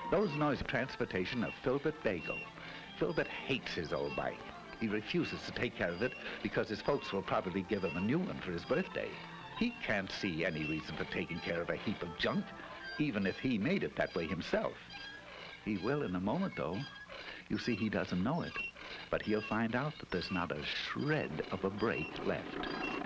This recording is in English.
Those noise of transportation of Filbert Bagel. Filbert hates his old bike. He refuses to take care of it because his folks will probably give him a new one for his birthday. He can't see any reason for taking care of a heap of junk, even if he made it that way himself. He will in a moment, though. You see, he doesn't know it. But he'll find out that there's not a shred of a brake left.